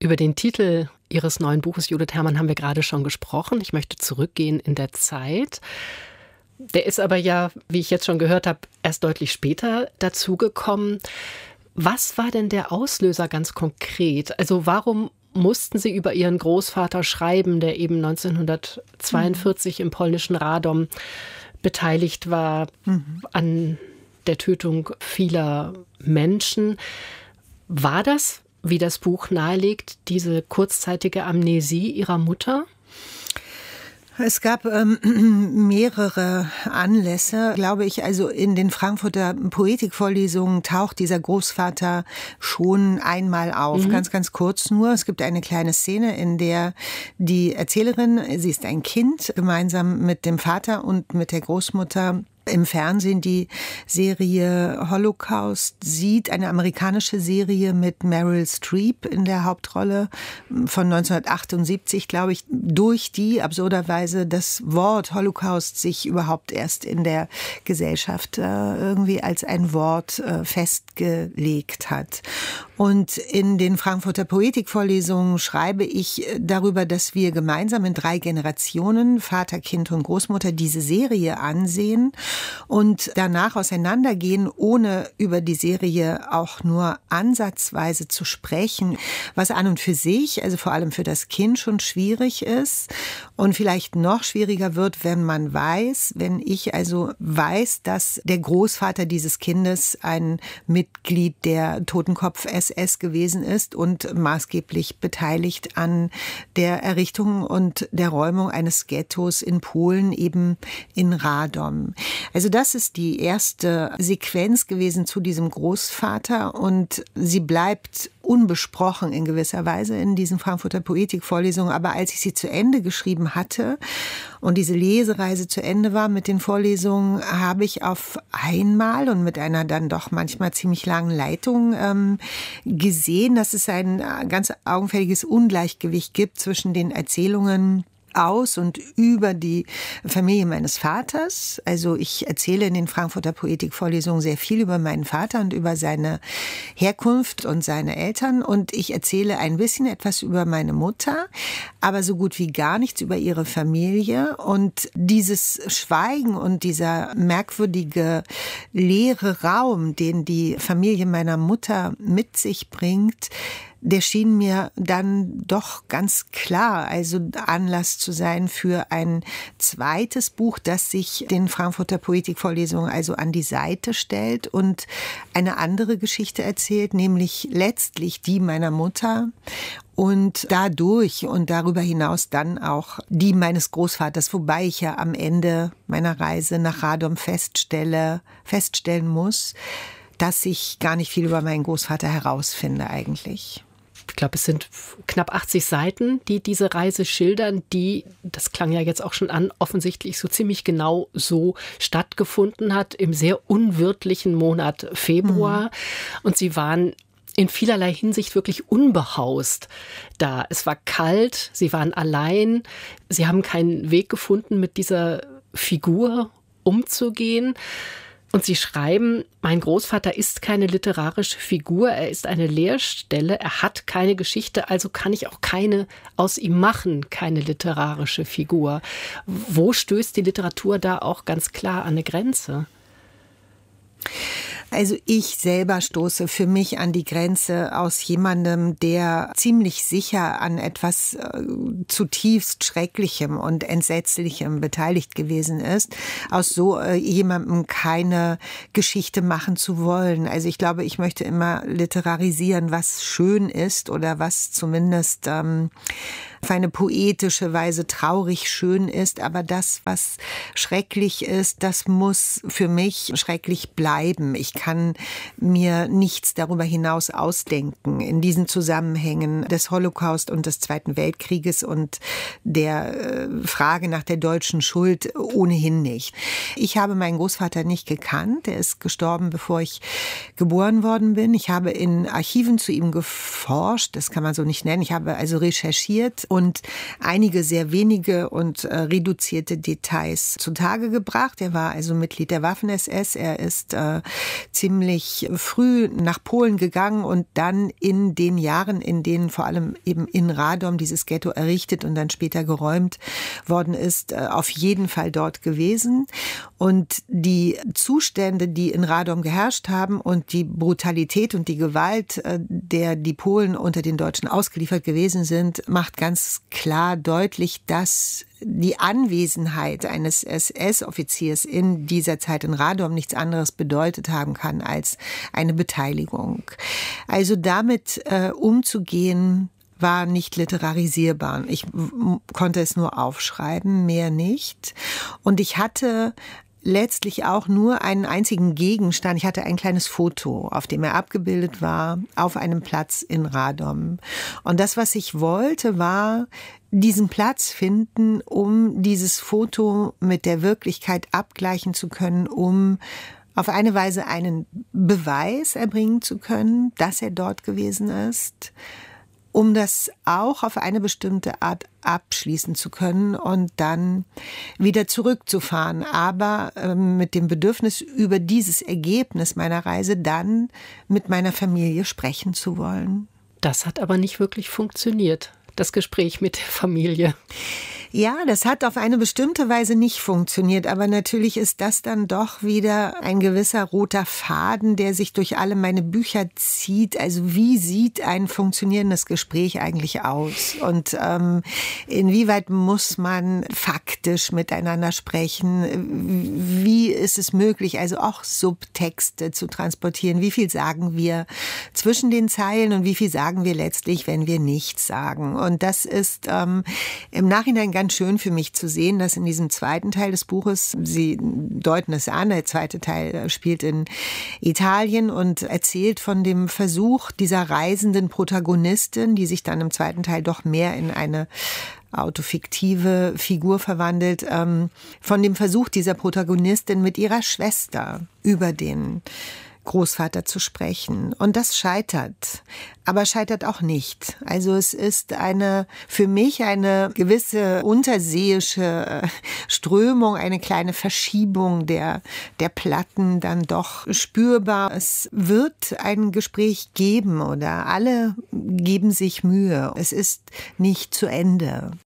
Über den Titel Ihres neuen Buches, Judith Herrmann, haben wir gerade schon gesprochen. Ich möchte zurückgehen in der Zeit. Der ist aber ja, wie ich jetzt schon gehört habe, erst deutlich später dazugekommen. Was war denn der Auslöser ganz konkret? Also warum mussten Sie über Ihren Großvater schreiben, der eben 1942 im polnischen Radom beteiligt war an der Tötung vieler Menschen? War das, wie das Buch nahelegt, diese kurzzeitige Amnesie Ihrer Mutter? Es gab mehrere Anlässe, glaube ich. Also in den Frankfurter Poetikvorlesungen taucht dieser Großvater schon einmal auf. Ganz, ganz kurz nur. Es gibt eine kleine Szene, in der die Erzählerin, sie ist ein Kind, gemeinsam mit dem Vater und mit der Großmutter im Fernsehen die Serie Holocaust sieht, eine amerikanische Serie mit Meryl Streep in der Hauptrolle von 1978, glaube ich, durch die absurderweise das Wort Holocaust sich überhaupt erst in der Gesellschaft irgendwie als ein Wort festgelegt hat. Und in den Frankfurter Poetikvorlesungen schreibe ich darüber, dass wir gemeinsam in 3 Generationen, Vater, Kind und Großmutter, diese Serie ansehen und danach auseinandergehen, ohne über die Serie auch nur ansatzweise zu sprechen, was an und für sich, also vor allem für das Kind, schon schwierig ist und vielleicht noch schwieriger wird, wenn ich also weiß, dass der Großvater dieses Kindes ein Mitglied der Totenkopf-SS gewesen ist und maßgeblich beteiligt an der Errichtung und der Räumung eines Ghettos in Polen, eben in Radom. Also das ist die erste Sequenz gewesen zu diesem Großvater und sie bleibt unbesprochen in gewisser Weise in diesen Frankfurter Poetikvorlesungen. Aber als ich sie zu Ende geschrieben hatte und diese Lesereise zu Ende war mit den Vorlesungen, habe ich auf einmal und mit einer dann doch manchmal ziemlich langen Leitung gesehen, dass es ein ganz augenfälliges Ungleichgewicht gibt zwischen den Erzählungen aus und über die Familie meines Vaters. Also ich erzähle in den Frankfurter Poetikvorlesungen sehr viel über meinen Vater und über seine Herkunft und seine Eltern. Und ich erzähle ein bisschen etwas über meine Mutter, aber so gut wie gar nichts über ihre Familie. Und dieses Schweigen und dieser merkwürdige leere Raum, den die Familie meiner Mutter mit sich bringt, der schien mir dann doch ganz klar, also Anlass zu sein für ein zweites Buch, das sich den Frankfurter Poetikvorlesungen also an die Seite stellt und eine andere Geschichte erzählt, nämlich letztlich die meiner Mutter und dadurch und darüber hinaus dann auch die meines Großvaters, wobei ich ja am Ende meiner Reise nach Radom feststellen muss, dass ich gar nicht viel über meinen Großvater herausfinde eigentlich. Ich glaube, es sind knapp 80 Seiten, die diese Reise schildern, die, das klang ja jetzt auch schon an, offensichtlich so ziemlich genau so stattgefunden hat im sehr unwirtlichen Monat Februar. Und Sie waren in vielerlei Hinsicht wirklich unbehaust da. Es war kalt, Sie waren allein, Sie haben keinen Weg gefunden, mit dieser Figur umzugehen. Und Sie schreiben, mein Großvater ist keine literarische Figur, er ist eine Leerstelle, er hat keine Geschichte, also kann ich auch keine aus ihm machen, keine literarische Figur. Wo stößt die Literatur da auch ganz klar an eine Grenze? Also ich selber stoße für mich an die Grenze aus jemandem, der ziemlich sicher an etwas zutiefst Schrecklichem und Entsetzlichem beteiligt gewesen ist, aus so jemandem keine Geschichte machen zu wollen. Also ich glaube, ich möchte immer literarisieren, was schön ist oder was zumindest auf eine poetische Weise traurig schön ist, aber das, was schrecklich ist, das muss für mich schrecklich bleiben. Ich kann mir nichts darüber hinaus ausdenken in diesen Zusammenhängen des Holocaust und des Zweiten Weltkrieges und der Frage nach der deutschen Schuld ohnehin nicht. Ich habe meinen Großvater nicht gekannt. Er ist gestorben, bevor ich geboren worden bin. Ich habe in Archiven zu ihm geforscht, das kann man so nicht nennen. Ich habe also recherchiert und einige sehr wenige und reduzierte Details zutage gebracht. Er war also Mitglied der Waffen-SS. Er ist ziemlich früh nach Polen gegangen und dann in den Jahren, in denen vor allem eben in Radom dieses Ghetto errichtet und dann später geräumt worden ist, auf jeden Fall dort gewesen. Und die Zustände, die in Radom geherrscht haben und die Brutalität und die Gewalt, der die Polen unter den Deutschen ausgeliefert gewesen sind, macht ganz klar deutlich, dass die Anwesenheit eines SS-Offiziers in dieser Zeit in Radom nichts anderes bedeutet haben kann als eine Beteiligung. Also damit umzugehen, war nicht literarisierbar. Ich konnte es nur aufschreiben, mehr nicht. Und ich hatte letztlich auch nur einen einzigen Gegenstand. Ich hatte ein kleines Foto, auf dem er abgebildet war, auf einem Platz in Radom. Und das, was ich wollte, war diesen Platz finden, um dieses Foto mit der Wirklichkeit abgleichen zu können, um auf eine Weise einen Beweis erbringen zu können, dass er dort gewesen ist, um das auch auf eine bestimmte Art abschließen zu können und dann wieder zurückzufahren. Aber mit dem Bedürfnis, über dieses Ergebnis meiner Reise dann mit meiner Familie sprechen zu wollen. Das hat aber nicht wirklich funktioniert, das Gespräch mit der Familie. Ja, das hat auf eine bestimmte Weise nicht funktioniert, aber natürlich ist das dann doch wieder ein gewisser roter Faden, der sich durch alle meine Bücher zieht. Also wie sieht ein funktionierendes Gespräch eigentlich aus? Und inwieweit muss man faktisch miteinander sprechen? Wie ist es möglich, also auch Subtexte zu transportieren? Wie viel sagen wir zwischen den Zeilen und wie viel sagen wir letztlich, wenn wir nichts sagen? Und das ist im Nachhinein ganz schön für mich zu sehen, dass in diesem zweiten Teil des Buches, Sie deuten es an, der zweite Teil spielt in Italien und erzählt von dem Versuch dieser reisenden Protagonistin, die sich dann im zweiten Teil doch mehr in eine autofiktive Figur verwandelt, von dem Versuch dieser Protagonistin mit ihrer Schwester über den Großvater zu sprechen. Und das scheitert, aber scheitert auch nicht. Also es ist für mich eine gewisse unterseeische Strömung, eine kleine Verschiebung der Platten dann doch spürbar. Es wird ein Gespräch geben oder alle geben sich Mühe. Es ist nicht zu Ende.